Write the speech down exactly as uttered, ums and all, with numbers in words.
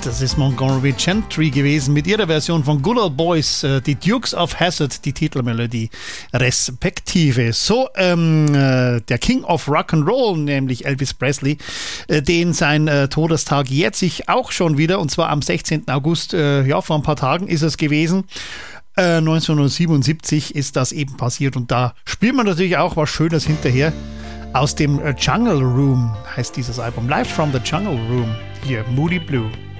Das ist Montgomery Gentry gewesen mit ihrer Version von Good Old Boys, äh, die Dukes of Hazzard, die Titelmelodie respektive. So, ähm, äh, der King of Rock'n'Roll, nämlich Elvis Presley, äh, den sein äh, Todestag jährt sich auch schon wieder, und zwar am sechzehnten August, äh, ja, vor ein paar Tagen ist es gewesen. Äh, neunzehnhundertsiebenundsiebzig ist das eben passiert, und da spielt man natürlich auch was Schönes hinterher. Aus dem äh, Jungle Room heißt dieses Album, Live from the Jungle Room, hier Moody Blue.